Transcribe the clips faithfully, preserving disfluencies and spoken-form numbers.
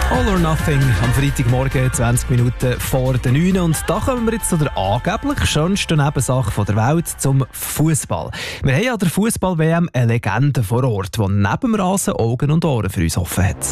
All or Nothing am Freitagmorgen, zwanzig Minuten vor der neun. Und da kommen wir jetzt zu der angeblich schönsten Nebensache der Welt, zum Fußball. Wir haben an der Fußball-W M eine Legende vor Ort, die neben dem Rasen Augen und Ohren für uns offen hat.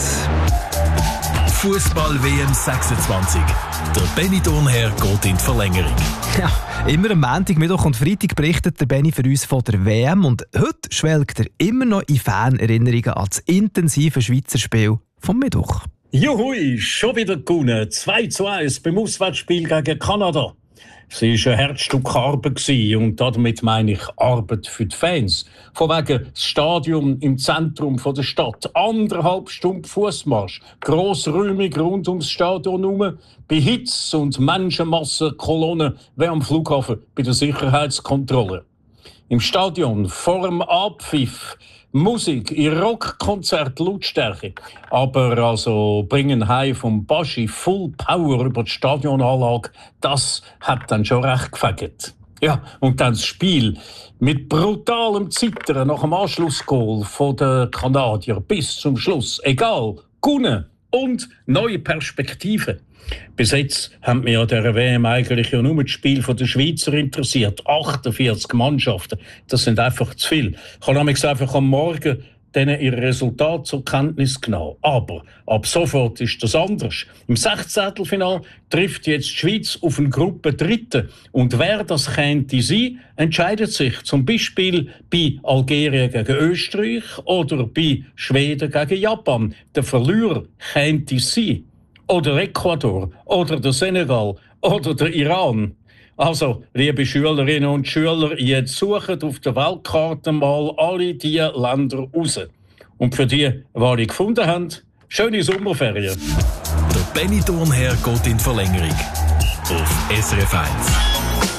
Fußball-W M sechsundzwanzig. Der Benny Thurnherr geht in die Verlängerung. Ja, immer am Montag, Mittwoch und Freitag berichtet der Benny für uns von der W M. Und heute schwelgt er immer noch in Fanerinnerungen an das intensive Schweizer Spiel vom Mittwoch. Juhui, schon wieder gewonnen. zwei zu eins beim Auswärtsspiel gegen Kanada. Es war ein Herzstück Arbeit und damit meine ich Arbeit für die Fans. Von wegen das Stadion im Zentrum der Stadt. Anderthalb Stunden Fußmarsch. Grossräumig rund ums Stadion herum. Bei Hitze und Menschenmassen, Kolonnen wie am Flughafen bei der Sicherheitskontrolle. Im Stadion vor dem Abpfiff Musik, in Rockkonzert, Lautstärke. Aber also bringen heim vom Baschi Full Power über die Stadionanlage, das hat dann schon recht gefegt. Ja, und dann das Spiel mit brutalem Zittern nach dem Anschlussgoal von den Kanadier bis zum Schluss. Egal, gewonnen und neue Perspektiven. Bis jetzt haben wir an dieser W M eigentlich ja nur das Spiel der Schweizer interessiert. achtundvierzig Mannschaften, das sind einfach zu viel. Ich habe nämlich einfach am Morgen denen ihr Resultat zur Kenntnis genommen. Aber ab sofort ist das anders. Im Sechzehntelfinale trifft jetzt die Schweiz auf eine Gruppe Dritten. Und wer das könnte sein, entscheidet sich zum Beispiel bei Algerien gegen Österreich oder bei Schweden gegen Japan. Der Verlierer könnte sein. Oder Ecuador, oder der Senegal, oder der Iran. Also, liebe Schülerinnen und Schüler, jetzt suchen auf der Weltkarte mal alle diese Länder raus. Und für die, die ihr gefunden habt, schöne Sommerferien. Der Benny Thurnherr geht in die Verlängerung. Auf S R F eins.